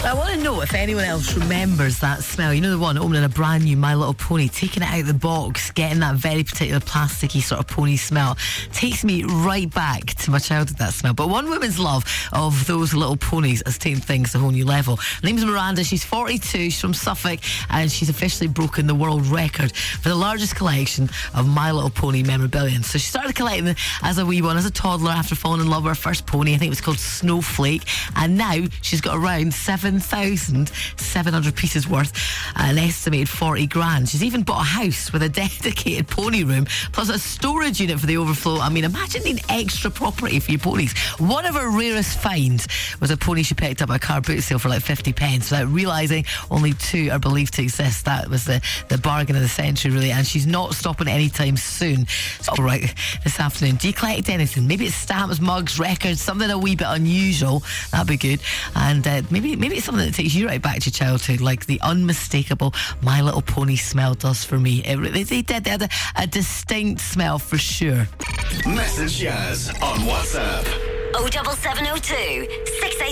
I want to know if anyone else remembers that smell. You know, the one opening a brand new My Little Pony, taking it out of the box, getting that very particular plasticky sort of pony smell. Takes me right back to my childhood, that smell. But one woman's love of those little ponies has taken things to a whole new level. Her name's Miranda. She's 42. She's from Suffolk, and she's officially broken the world record for the largest collection of My Little Pony memorabilia. So she started collecting them as a wee one, as a toddler, after falling in love with her first pony. I think it was called Snowflake. And now she's got around 7,700 pieces worth, an estimated 40 grand. She's even bought a house with a dedicated pony room, plus a storage unit for the overflow. I mean, imagine needing extra property for your ponies. One of her rarest finds was a pony she picked up at a car boot sale for like 50 pence without realising only two are believed to exist. That was the bargain of the century, really, and she's not stopping anytime soon. So, all right, this afternoon, do you collect anything? Maybe it's stamps, mugs, records, something a wee bit unusual. That'd be good. And maybe it's something that takes you right back to your childhood, like the unmistakable My Little Pony smell does for me. They had a distinct smell for sure. Message Jazz on WhatsApp. 07702 6